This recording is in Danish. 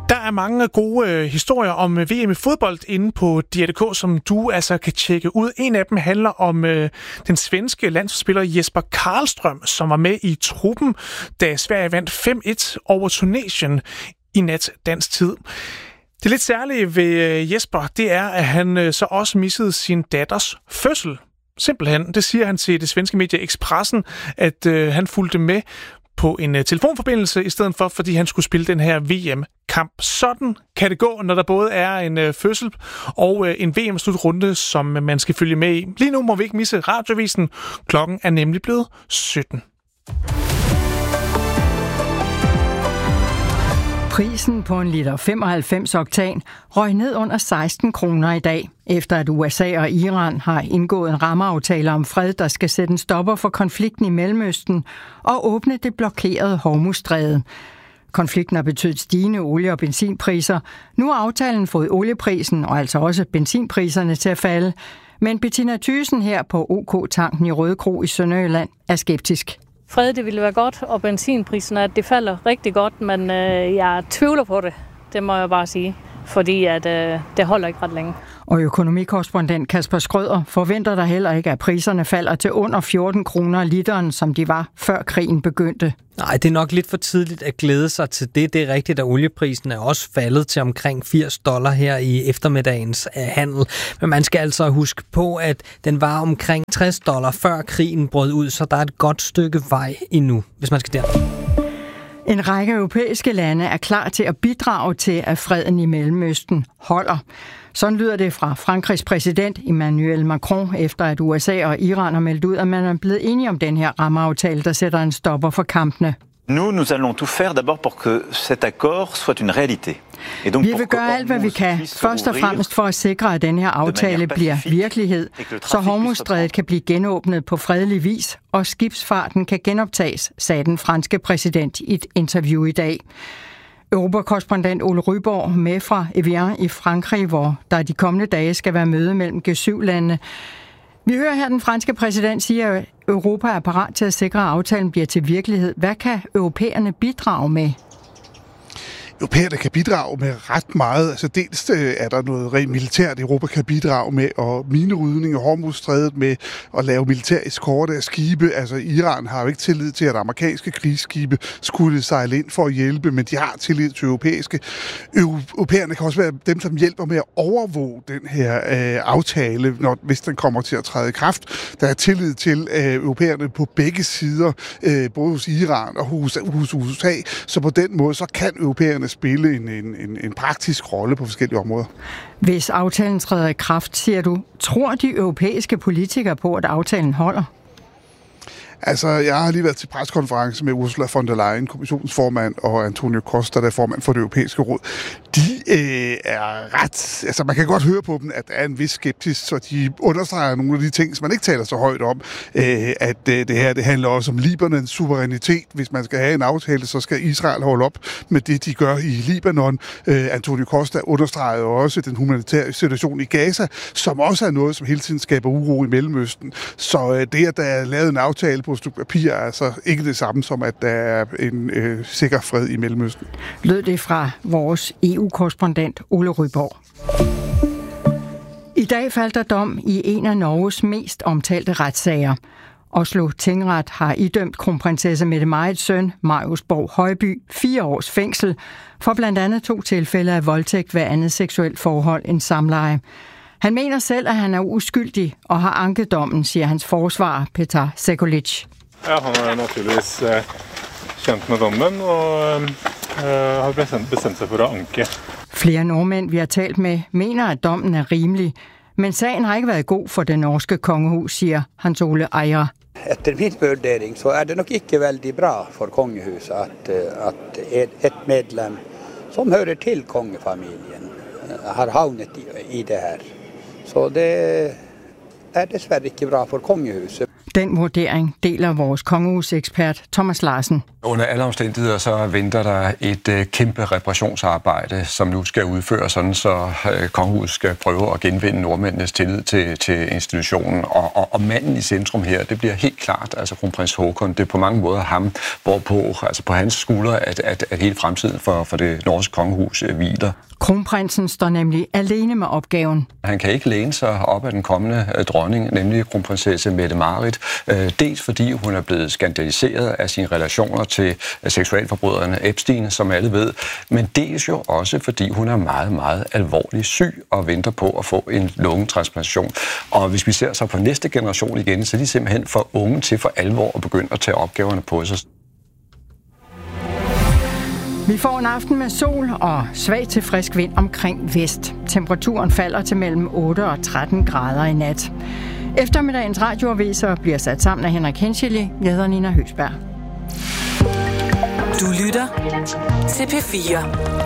Der er mange gode historier om VM i fodbold inde på DR.dk, som du altså kan tjekke ud. En af dem handler om den svenske landsholdsspiller Jesper Karlström, som var med i truppen, da Sverige vandt 5-1 over Tunesien i nat dansk tid. Det lidt særlige ved Jesper, det er, at han så også missede sin datters fødsel. Simpelthen. Det siger han til det svenske medie Expressen, at han fulgte med på en telefonforbindelse i stedet for, fordi han skulle spille den her VM-kamp. Sådan kan det gå, når der både er en fødsel og en VM-slutrunde, som man skal følge med i. Lige nu må vi ikke misse radiovisen. Klokken er nemlig blevet 17. Prisen på en liter 95 oktan røg ned under 16 kroner i dag, efter at USA og Iran har indgået en rammeaftale om fred, der skal sætte en stopper for konflikten i Mellemøsten og åbne det blokerede Hormuzstræde. Konflikten har betydet stigende olie- og benzinpriser. Nu har aftalen fået olieprisen og altså også benzinpriserne til at falde. Men Bettina Thyssen her på OK-tanken i Rødekro i Sønderjylland er skeptisk. Fred, det ville være godt, og benzinpriserne, at det falder rigtig godt, men jeg tvivler på det. Det må jeg bare sige, fordi at, det holder ikke ret længe. Og økonomikorrespondent Kasper Skrøder forventer der heller ikke, at priserne falder til under 14 kroner literen, som de var før krigen begyndte. Nej, det er nok lidt for tidligt at glæde sig til det. Det er rigtigt, at olieprisen er også faldet til omkring $80 her i eftermiddagens handel. Men man skal altså huske på, at den var omkring $60 før krigen brød ud, så der er et godt stykke vej endnu, hvis man skal der. En række europæiske lande er klar til at bidrage til, at freden i Mellemøsten holder. Sådan lyder det fra Frankrigs præsident Emmanuel Macron, efter at USA og Iran har meldt ud, at man er blevet enige om den her rammeaftale, der sætter en stopper for kampene. Nous allons tout faire d'abord pour que cet accord soit une réalité. Vi vil gøre alt, hvad vi kan, først og fremmest for at sikre, at den her aftale bliver virkelighed, så Hormuzstrædet kan blive genåbnet på fredelig vis, og skibsfarten kan genoptages, sagde den franske præsident i et interview i dag. Europakorrespondent Ole Ryborg med fra Evian i Frankrig, hvor der de kommende dage skal være møde mellem G7-landene. Vi hører her den franske præsident sige, at Europa er parat til at sikre, at aftalen bliver til virkelighed. Hvad kan europæerne bidrage med? Europæerne kan bidrage med ret meget. Altså dels er der noget rent militært, Europa kan bidrage med, og minerydning og Hormuzstrædet med at lave militær eskorte af skibe. Altså Iran har jo ikke tillid til, at amerikanske krigsskibe skulle sejle ind for at hjælpe, men de har tillid til europæiske. Europæerne kan også være dem, som hjælper med at overvåge den her aftale, hvis den kommer til at træde i kraft. Der er tillid til europæerne på begge sider, både hos Iran og hos USA, så på den måde så kan europæerne spille en praktisk rolle på forskellige områder. Hvis aftalen træder i kraft, siger du, tror de europæiske politikere på, at aftalen holder? Altså, jeg har lige været til preskonference med Ursula von der Leyen, kommissionsformand, og Antonio Costa, der er formand for det europæiske råd. De er ret... Altså, man kan godt høre på dem, at der er en vis skepsis, så de understreger nogle af de ting, som man ikke taler så højt om. At det her, det handler også om Libanons suverænitet. Hvis man skal have en aftale, så skal Israel holde op med det, de gør i Libanon. Antonio Costa understreger også den humanitære situation i Gaza, som også er noget, som hele tiden skaber uro i Mellemøsten. Så det, at der er lavet en aftale på et stykke papir, er altså ikke det samme som, at der er en sikker fred i Mellemøsten. Lød det fra vores EU-korrespondent Ole Ryborg. I dag faldt der dom i en af Norges mest omtalte retssager. Oslo Tingret har idømt kronprinsesse Mette-Marits søn, Marius Borg Højby, 4 års fængsel for blandt andet 2 tilfælde af voldtægt ved andet seksuelt forhold end samleje. Han mener selv, at han er uskyldig og har anket dommen, siger hans forsvarer, Petar Sekulic. Ja, han er naturligvis kendt med dommen og har bestemt sig for at anke. Flere nordmænd, vi har talt med, mener, at dommen er rimelig. Men sagen har ikke været god for det norske kongehus, siger Hans Ole Ejer. Efter min vurdering så er det nok ikke veldig bra for kongehuset at et medlem som hører til kongefamilien har havnet i det her. Så det er desværre ikke bra for kongehuset. Den vurdering deler vores kongehusekspert Thomas Larsen. Under alle omstændigheder så venter der et kæmpe reparationsarbejde, som nu skal udføres, sådan så kongehuset skal prøve at genvinde nordmændenes tillid til institutionen. Og manden i centrum her, det bliver helt klart, altså kronprins Haakon, det er på mange måder ham, hvorpå, altså på hans skuldre, at hele fremtiden for det norske kongehus hviler. Kronprinsen står nemlig alene med opgaven. Han kan ikke læne sig op af den kommende dronning, nemlig kronprinsesse Mette-Marit. Dels fordi hun er blevet skandaliseret af sine relationer til seksualforbryderne Epstein, som alle ved, men dels jo også fordi hun er meget, meget alvorligt syg og venter på at få en lungetransplantation. Og hvis vi ser så på næste generation igen, så er de simpelthen for unge til for alvor at begynde at tage opgaverne på sig. Vi får en aften med sol og svag til frisk vind omkring vest. Temperaturen falder til mellem 8 og 13 grader i nat. Eftermiddagens radioaviser bliver sat sammen af Henrik Henscheli. Jeg hedder Nina Høgsberg. Du lytter til P4.